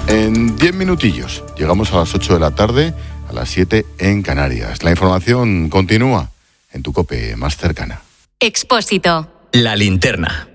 En 10 minutillos llegamos a las 8 de la tarde, a las 7 en Canarias. La información continúa en tu COPE más cercana. Expósito. La linterna.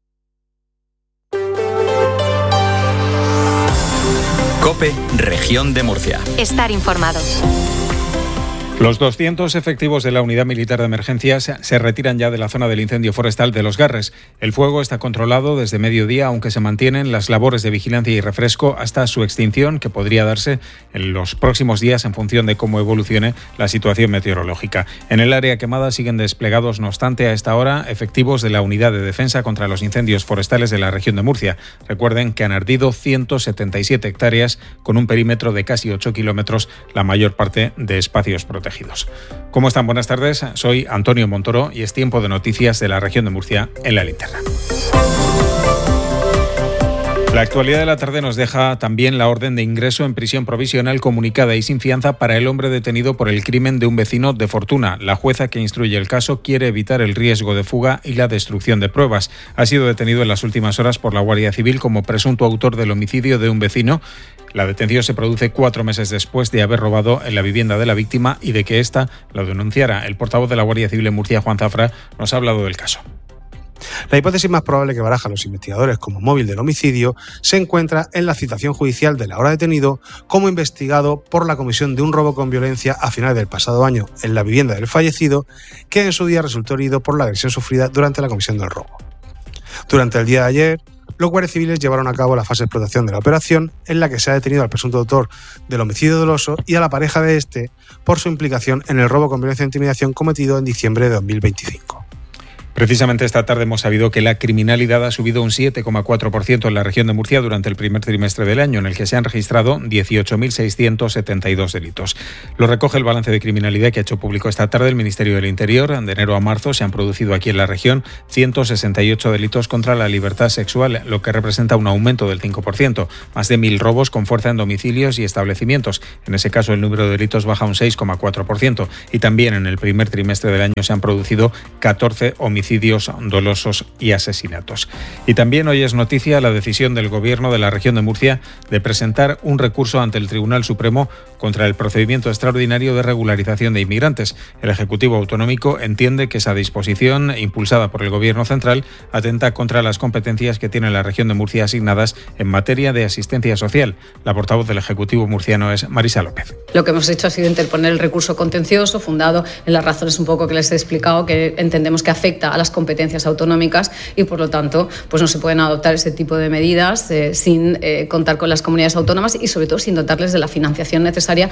COPE, Región de Murcia. Estar informado. Los 200 efectivos de la Unidad Militar de Emergencias se retiran ya de la zona del incendio forestal de Los Garres. El fuego está controlado desde mediodía, aunque se mantienen las labores de vigilancia y refresco hasta su extinción, que podría darse en los próximos días en función de cómo evolucione la situación meteorológica. En el área quemada siguen desplegados, no obstante, a esta hora, efectivos de la Unidad de Defensa contra los Incendios Forestales de la región de Murcia. Recuerden que han ardido 177 hectáreas con un perímetro de casi 8 kilómetros, la mayor parte de espacios protegidos. ¿Cómo están? Buenas tardes, soy Antonio Montoro y es tiempo de noticias de la región de Murcia en La Linterna. La actualidad de la tarde nos deja también la orden de ingreso en prisión provisional comunicada y sin fianza para el hombre detenido por el crimen de un vecino de Fortuna. La jueza que instruye el caso quiere evitar el riesgo de fuga y la destrucción de pruebas. Ha sido detenido en las últimas horas por la Guardia Civil como presunto autor del homicidio de un vecino. La detención se produce 4 meses después de haber robado en la vivienda de la víctima y de que ésta lo denunciara. El portavoz de la Guardia Civil en Murcia, Juan Zafra, nos ha hablado del caso. La hipótesis más probable que barajan los investigadores como móvil del homicidio se encuentra en la citación judicial del ahora detenido como investigado por la comisión de un robo con violencia a finales del pasado año en la vivienda del fallecido, que en su día resultó herido por la agresión sufrida durante la comisión del robo. Durante el día de ayer, los guardias civiles llevaron a cabo la fase de explotación de la operación, en la que se ha detenido al presunto autor del homicidio doloso y a la pareja de este por su implicación en el robo con violencia e intimidación cometido en diciembre de 2025. Precisamente esta tarde hemos sabido que la criminalidad ha subido un 7,4% en la región de Murcia durante el primer trimestre del año, en el que se han registrado 18.672 delitos. Lo recoge el balance de criminalidad que ha hecho público esta tarde el Ministerio del Interior. De enero a marzo se han producido aquí en la región 168 delitos contra la libertad sexual, lo que representa un aumento del 5%, más de 1.000 robos con fuerza en domicilios y establecimientos. En ese caso el número de delitos baja un 6,4%. Y también en el primer trimestre del año se han producido 14 homicidios dolosos y asesinatos. Y también hoy es noticia la decisión del Gobierno de la región de Murcia de presentar un recurso ante el Tribunal Supremo contra el procedimiento extraordinario de regularización de inmigrantes. El Ejecutivo Autonómico entiende que esa disposición, impulsada por el Gobierno central, atenta contra las competencias que tiene la región de Murcia asignadas en materia de asistencia social. La portavoz del Ejecutivo murciano es Marisa López. Lo que hemos hecho ha sido interponer el recurso contencioso fundado en las razones un poco que les he explicado, que entendemos que afecta a las competencias autonómicas y por lo tanto pues no se pueden adoptar ese tipo de medidas sin contar con las comunidades autónomas y sobre todo sin dotarles de la financiación necesaria.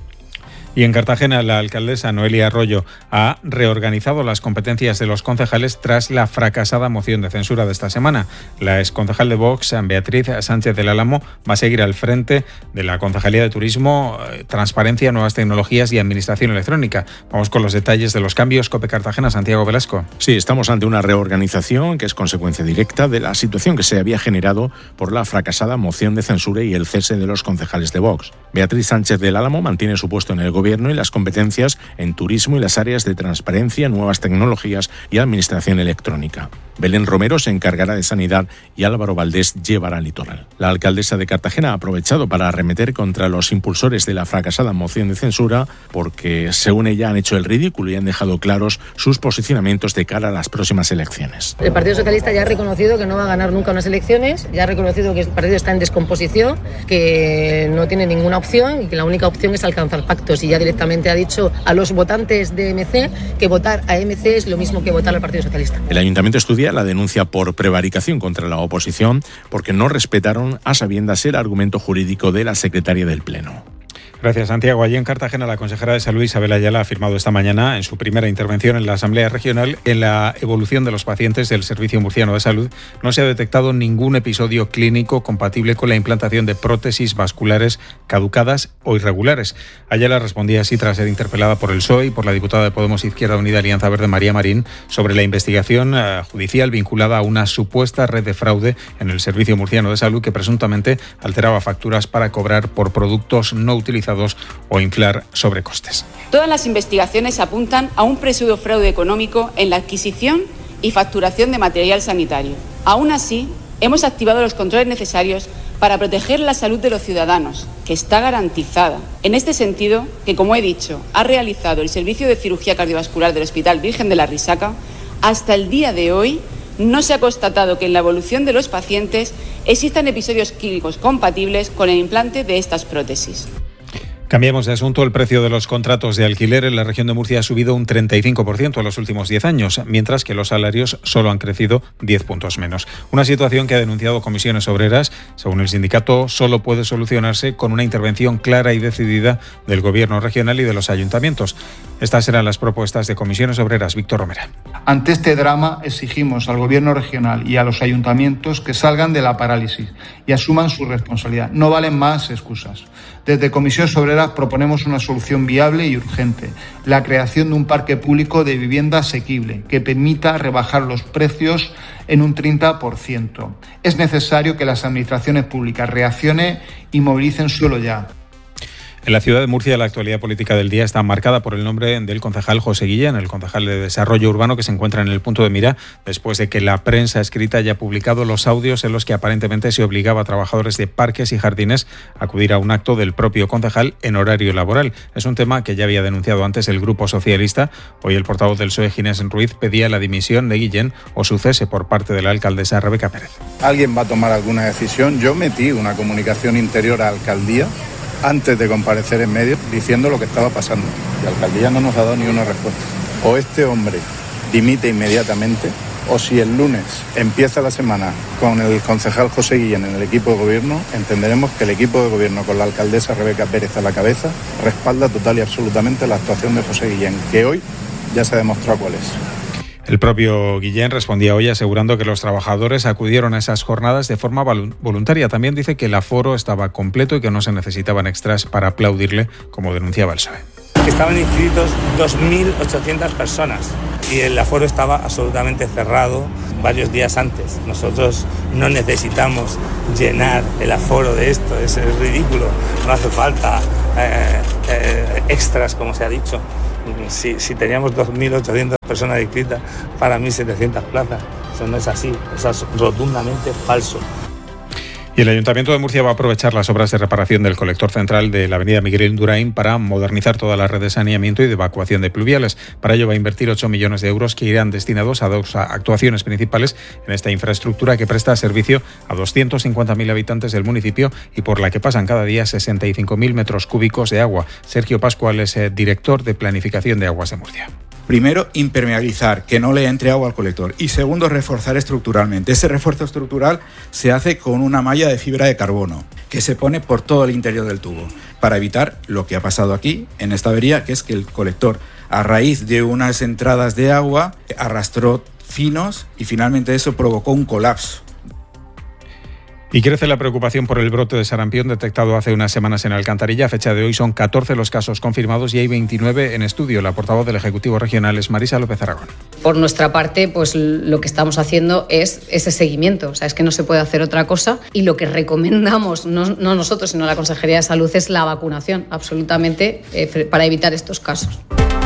Y en Cartagena, la alcaldesa Noelia Arroyo ha reorganizado las competencias de los concejales tras la fracasada moción de censura de esta semana. La exconcejal de Vox, Beatriz Sánchez del Álamo, va a seguir al frente de la Concejalía de Turismo, Transparencia, Nuevas Tecnologías y Administración Electrónica. Vamos con los detalles de los cambios. COPE Cartagena, Santiago Velasco. Sí, estamos ante una reorganización que es consecuencia directa de la situación que se había generado por la fracasada moción de censura y el cese de los concejales de Vox. Beatriz Sánchez del Álamo mantiene su puesto en el Gobierno y las competencias en turismo y las áreas de transparencia, nuevas tecnologías y administración electrónica. Belén Romero se encargará de sanidad y Álvaro Valdés llevará litoral. La alcaldesa de Cartagena ha aprovechado para arremeter contra los impulsores de la fracasada moción de censura porque, según ella, han hecho el ridículo y han dejado claros sus posicionamientos de cara a las próximas elecciones. El Partido Socialista ya ha reconocido que no va a ganar nunca unas elecciones, ya ha reconocido que el partido está en descomposición, que no tiene ninguna opción y que la única opción es alcanzar pactos, y ya directamente ha dicho a los votantes de MC que votar a MC es lo mismo que votar al Partido Socialista. El Ayuntamiento estudia la denuncia por prevaricación contra la oposición porque no respetaron a sabiendas el argumento jurídico de la secretaria del Pleno. Gracias, Santiago. Allí en Cartagena, la consejera de Salud, Isabel Ayala, ha afirmado esta mañana, en su primera intervención en la Asamblea Regional, en la evolución de los pacientes del Servicio Murciano de Salud no se ha detectado ningún episodio clínico compatible con la implantación de prótesis vasculares caducadas o irregulares. Ayala respondía así tras ser interpelada por el PSOE y por la diputada de Podemos Izquierda Unida Alianza Verde, María Marín, sobre la investigación judicial vinculada a una supuesta red de fraude en el Servicio Murciano de Salud que presuntamente alteraba facturas para cobrar por productos no utilizados o inflar sobrecostes. Todas las investigaciones apuntan a un presunto fraude económico en la adquisición y facturación de material sanitario. Aún así, hemos activado los controles necesarios para proteger la salud de los ciudadanos, que está garantizada. En este sentido, que como he dicho, ha realizado el Servicio de Cirugía Cardiovascular del Hospital Virgen de la Risaca, hasta el día de hoy no se ha constatado que en la evolución de los pacientes existan episodios clínicos compatibles con el implante de estas prótesis. Cambiemos de asunto. El precio de los contratos de alquiler en la región de Murcia ha subido un 35% en los últimos 10 años, mientras que los salarios solo han crecido 10 puntos menos. Una situación que ha denunciado Comisiones Obreras. Según el sindicato, solo puede solucionarse con una intervención clara y decidida del Gobierno regional y de los ayuntamientos. Estas eran las propuestas de Comisiones Obreras. Víctor Romera. Ante este drama, exigimos al Gobierno regional y a los ayuntamientos que salgan de la parálisis y asuman su responsabilidad. No valen más excusas. Desde Comisiones Obreras proponemos una solución viable y urgente, la creación de un parque público de vivienda asequible que permita rebajar los precios en un 30%. Es necesario que las administraciones públicas reaccionen y movilicen suelo ya. En la ciudad de Murcia, la actualidad política del día está marcada por el nombre del concejal José Guillén, el concejal de Desarrollo Urbano, que se encuentra en el punto de mira después de que la prensa escrita haya publicado los audios en los que aparentemente se obligaba a trabajadores de parques y jardines a acudir a un acto del propio concejal en horario laboral. Es un tema que ya había denunciado antes el Grupo Socialista. Hoy el portavoz del PSOE, Ginés Ruiz, pedía la dimisión de Guillén o su cese por parte de la alcaldesa Rebeca Pérez. ¿Alguien va a tomar alguna decisión? Yo metí una comunicación interior a alcaldía antes de comparecer en medios diciendo lo que estaba pasando. La alcaldía no nos ha dado ni una respuesta. O este hombre dimite inmediatamente, o si el lunes empieza la semana con el concejal José Guillén en el equipo de gobierno, entenderemos que el equipo de gobierno con la alcaldesa Rebeca Pérez a la cabeza respalda total y absolutamente la actuación de José Guillén, que hoy ya se ha demostrado cuál es. El propio Guillén respondía hoy asegurando que los trabajadores acudieron a esas jornadas de forma voluntaria. También dice que el aforo estaba completo y que no se necesitaban extras para aplaudirle, como denunciaba el PSOE. Estaban inscritos 2.800 personas y el aforo estaba absolutamente cerrado varios días antes. Nosotros no necesitamos llenar el aforo de esto, es ridículo, no hace falta extras, como se ha dicho. Si teníamos 2.800 personas inscritas para 1.700 plazas, eso no es así, eso es rotundamente falso. Y el Ayuntamiento de Murcia va a aprovechar las obras de reparación del colector central de la avenida Miguel Indurain para modernizar toda la red de saneamiento y de evacuación de pluviales. Para ello va a invertir 8 millones de euros que irán destinados a dos actuaciones principales en esta infraestructura que presta servicio a 250.000 habitantes del municipio y por la que pasan cada día 65.000 metros cúbicos de agua. Sergio Pascual es director de Planificación de Aguas de Murcia. Primero, impermeabilizar, que no le entre agua al colector. Y segundo, reforzar estructuralmente. Ese refuerzo estructural se hace con una malla de fibra de carbono que se pone por todo el interior del tubo para evitar lo que ha pasado aquí en esta avería, que es que el colector, a raíz de unas entradas de agua, arrastró finos y finalmente eso provocó un colapso. Y crece la preocupación por el brote de sarampión detectado hace unas semanas en Alcantarilla. A fecha de hoy son 14 los casos confirmados y hay 29 en estudio. La portavoz del Ejecutivo Regional es Marisa López Aragón. Por nuestra parte, pues lo que estamos haciendo es ese seguimiento. O sea, es que no se puede hacer otra cosa y lo que recomendamos, no nosotros, sino la Consejería de Salud, es la vacunación, absolutamente, para evitar estos casos.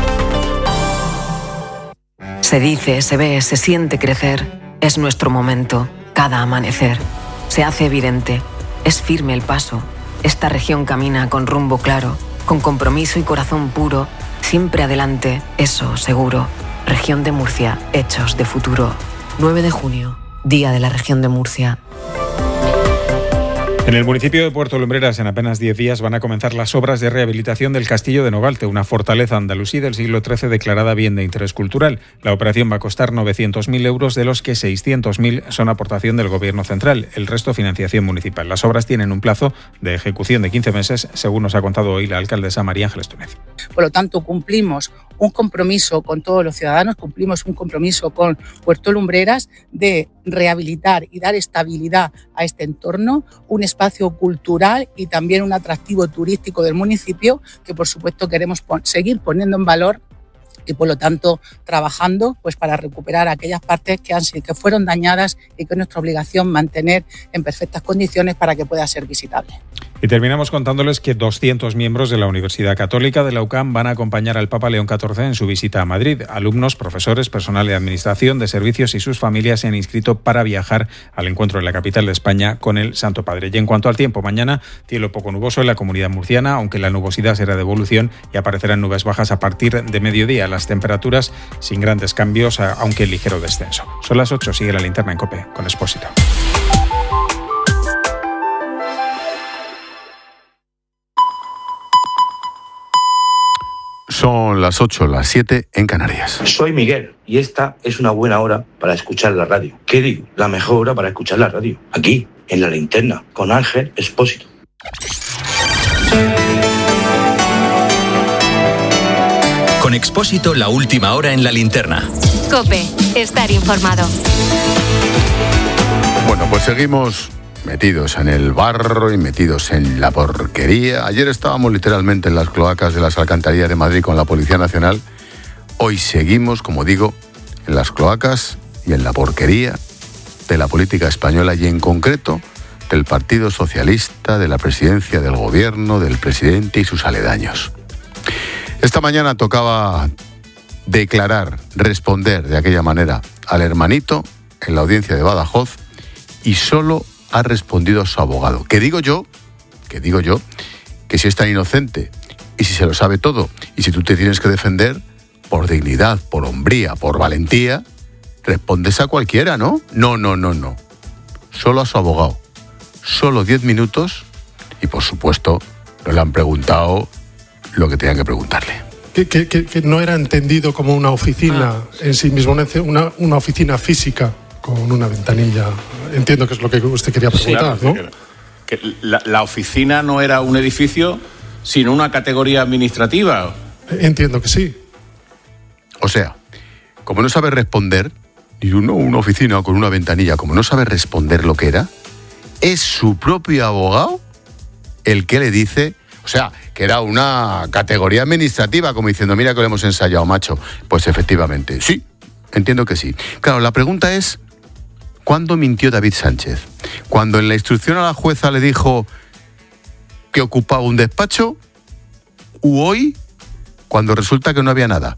Se dice, se ve, se siente crecer. Es nuestro momento, cada amanecer. Se hace evidente, es firme el paso. Esta región camina con rumbo claro, con compromiso y corazón puro. Siempre adelante, eso seguro. Región de Murcia, hechos de futuro. 9 de junio, Día de la Región de Murcia. En el municipio de Puerto Lumbreras, en apenas 10 días, van a comenzar las obras de rehabilitación del Castillo de Nogalte, una fortaleza andalusí del siglo XIII declarada bien de interés cultural. La operación va a costar 900.000 euros, de los que 600.000 son aportación del Gobierno central, el resto financiación municipal. Las obras tienen un plazo de ejecución de 15 meses, según nos ha contado hoy la alcaldesa María Ángeles Túnez. Por lo tanto, cumplimos un compromiso con todos los ciudadanos, cumplimos un compromiso con Puerto Lumbreras de rehabilitar y dar estabilidad a este entorno, un espacio cultural y también un atractivo turístico del municipio que por supuesto queremos seguir poniendo en valor y por lo tanto trabajando pues para recuperar aquellas partes que fueron dañadas y que es nuestra obligación mantener en perfectas condiciones para que pueda ser visitable. Y terminamos contándoles que 200 miembros de la Universidad Católica de la UCAM van a acompañar al Papa León XIV en su visita a Madrid. Alumnos, profesores, personal de administración, de servicios y sus familias se han inscrito para viajar al encuentro en la capital de España con el Santo Padre. Y en cuanto al tiempo, mañana cielo poco nuboso en la Comunidad Murciana, aunque la nubosidad será de evolución y aparecerán nubes bajas a partir de mediodía. Las temperaturas sin grandes cambios, aunque en ligero descenso. Son las 8, sigue la linterna en COPE con Expósito. Son las 8, las 7 en Canarias. Soy Miguel y esta es una buena hora para escuchar la radio. ¿Qué digo? La mejor hora para escuchar la radio. Aquí, en La Linterna, con Ángel Expósito. Con Expósito, la última hora en La Linterna. COPE, estar informado. Bueno, pues seguimos metidos en el barro y metidos en la porquería. Ayer estábamos literalmente en las cloacas de las alcantarillas de Madrid con la Policía Nacional. Hoy seguimos, como digo, en las cloacas y en la porquería de la política española y en concreto del Partido Socialista, de la presidencia del gobierno, del presidente y sus aledaños. Esta mañana tocaba declarar, responder de aquella manera al hermanito en la audiencia de Badajoz y solo ha respondido a su abogado. Que digo yo, que si es tan inocente y si se lo sabe todo y si tú te tienes que defender por dignidad, por hombría, por valentía, respondes a cualquiera, ¿no? No. Solo a su abogado. Solo 10 minutos y, por supuesto, no le han preguntado lo que tenían que preguntarle. Que no era entendido como una oficina en sí mismo, una oficina física con una ventanilla. Entiendo que es lo que usted quería preguntar, sí, claro, ¿no? Que la oficina no era un edificio, sino una categoría administrativa. Entiendo que sí. O sea, como no sabe responder, y una oficina con una ventanilla, como no sabe responder lo que era, es su propio abogado el que le dice, o sea, que era una categoría administrativa, como diciendo, mira que lo hemos ensayado, macho. Pues efectivamente, sí, entiendo que sí. Claro, la pregunta es, ¿cuándo mintió David Sánchez? ¿Cuando en la instrucción a la jueza le dijo que ocupaba un despacho? ¿U hoy, cuando resulta que no había nada?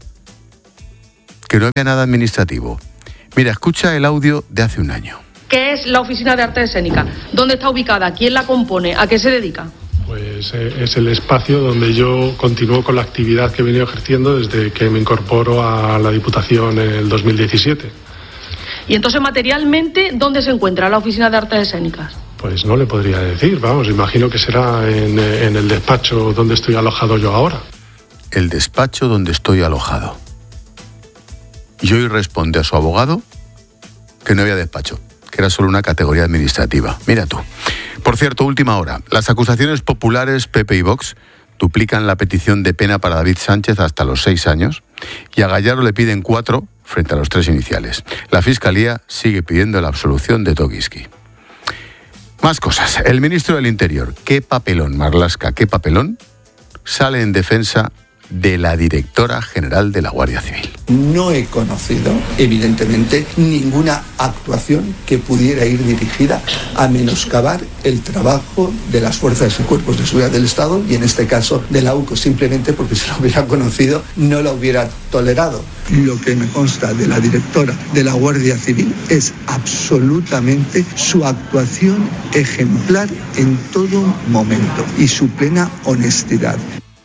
Que no había nada administrativo. Mira, escucha el audio de hace un año. ¿Qué es la Oficina de Arte Escénica? ¿Dónde está ubicada? ¿Quién la compone? ¿A qué se dedica? Pues es el espacio donde yo continúo con la actividad que he venido ejerciendo desde que me incorporo a la Diputación en el 2017. Y entonces, materialmente, ¿dónde se encuentra la Oficina de Artes Escénicas? Pues no le podría decir, vamos, imagino que será en el despacho donde estoy alojado yo ahora. El despacho donde estoy alojado. Y hoy responde a su abogado que no había despacho, que era solo una categoría administrativa. Mira tú. Por cierto, última hora. Las acusaciones populares PP y Vox duplican la petición de pena para David Sánchez hasta los 6 años y a Gallardo le piden 4 frente a los 3 iniciales. La Fiscalía sigue pidiendo la absolución de Toguiski. Más cosas. El ministro del Interior, qué papelón, Marlaska, qué papelón, sale en defensa de la directora general de la Guardia Civil. No he conocido, evidentemente, ninguna actuación que pudiera ir dirigida a menoscabar el trabajo de las fuerzas y cuerpos de seguridad del Estado y, en este caso, de la UCO, simplemente porque si la hubiera conocido no la hubiera tolerado. Lo que me consta de la directora de la Guardia Civil es absolutamente su actuación ejemplar en todo momento y su plena honestidad.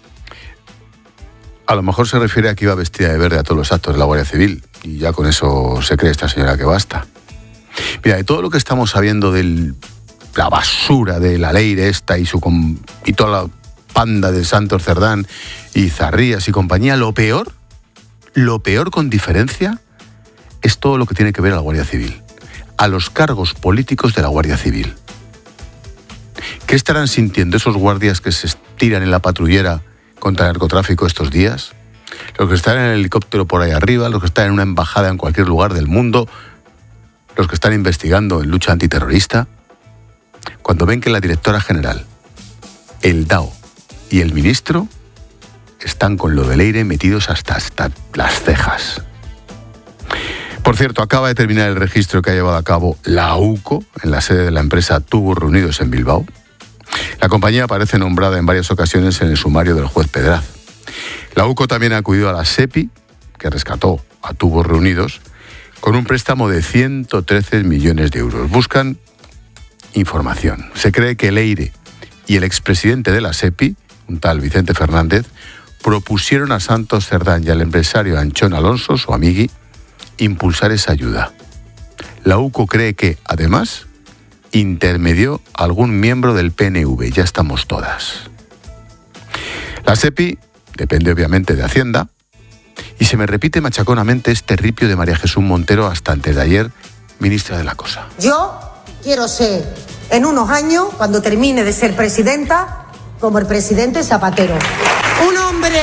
A lo mejor se refiere a que iba vestida de verde a todos los actos de la Guardia Civil y ya con eso se cree esta señora que basta. Mira, de todo lo que estamos sabiendo de la basura de la ley de esta y toda la panda de Santos Cerdán y Zarrías y compañía, lo peor con diferencia es todo lo que tiene que ver a la Guardia Civil, a los cargos políticos de la Guardia Civil. ¿Qué estarán sintiendo esos guardias que se estiran en la patrullera contra el narcotráfico estos días? Los que están en el helicóptero por ahí arriba, los que están en una embajada en cualquier lugar del mundo, los que están investigando en lucha antiterrorista, cuando ven que la directora general, el DAO y el ministro están con lo del Leire metidos hasta las cejas. Por cierto, acaba de terminar el registro que ha llevado a cabo la UCO en la sede de la empresa Tubos Reunidos en Bilbao. La compañía aparece nombrada en varias ocasiones en el sumario del juez Pedraz. La UCO también ha acudido a la SEPI, que rescató a Tubos Reunidos, con un préstamo de 113 millones de euros. Buscan información. Se cree que Leire y el expresidente de la SEPI, un tal Vicente Fernández, propusieron a Santos Cerdán y al empresario Anchón Alonso, su amigui, impulsar esa ayuda. La UCO cree que, además, intermedió algún miembro del PNV. Ya estamos todas. La SEPI depende obviamente de Hacienda y se me repite machaconamente este ripio de María Jesús Montero hasta antes de ayer, ministra de la Cosa. Yo quiero ser, en unos años, cuando termine de ser presidenta, como el presidente Zapatero. Un hombre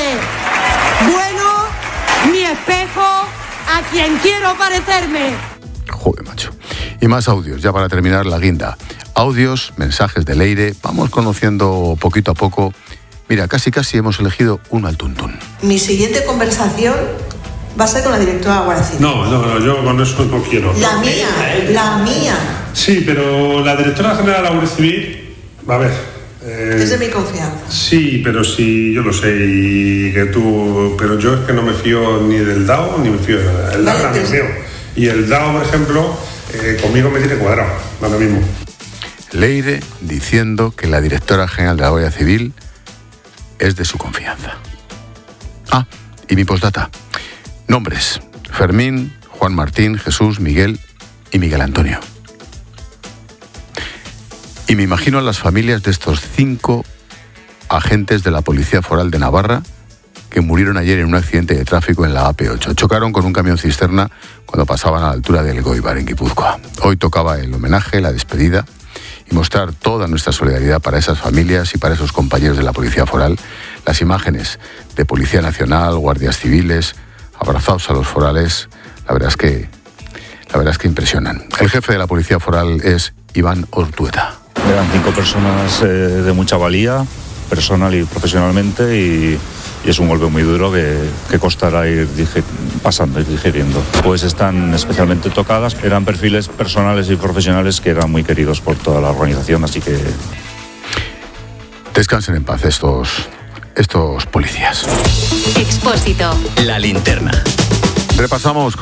bueno, mi espejo, a quien quiero parecerme. Joder, macho. Y más audios, ya para terminar la guinda. Audios, mensajes de Leire, vamos conociendo poquito a poco. Mira, casi hemos elegido uno al tuntún. Mi siguiente conversación va a ser con la directora de la Guardia Civil. No, yo con eso no quiero. La mía. Sí, pero la directora general de la Guardia Civil, a ver... es de mi confianza. Sí, pero sí, yo lo sé, y que tú... Pero yo es que no me fío ni del DAO, ni me fío de nada. El DAO también mío. Y el DAO, por ejemplo, conmigo me tiene cuadrado, ahora mismo. Leire diciendo que la directora general de la Guardia Civil es de su confianza. Ah, y mi postdata. Nombres: Fermín, Juan Martín, Jesús, Miguel y Miguel Antonio. Y me imagino a las familias de estos 5 agentes de la Policía Foral de Navarra que murieron ayer en un accidente de tráfico en la AP8. Chocaron con un camión cisterna cuando pasaban a la altura del Elgoibar, en Guipúzcoa. Hoy tocaba el homenaje, la despedida y mostrar toda nuestra solidaridad para esas familias y para esos compañeros de la Policía Foral. Las imágenes de Policía Nacional, guardias civiles, abrazados a los forales, la verdad es que impresionan. El jefe de la Policía Foral es Iván Ortueta. Eran 5 personas de mucha valía, personal y profesionalmente, y es un golpe muy duro que costará ir pasando y digiriendo. Pues están especialmente tocadas, eran perfiles personales y profesionales que eran muy queridos por toda la organización, así que... Descansen en paz estos policías. Expósito. La linterna. Repasamos